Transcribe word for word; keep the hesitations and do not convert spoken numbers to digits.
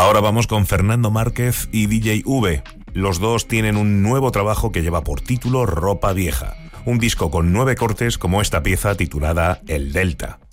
Ahora vamos con Fernando Márquez y D J V. Los dos tienen un nuevo trabajo que lleva por título Ropa Vieja. Un disco con nueve cortes como esta pieza titulada El Delta.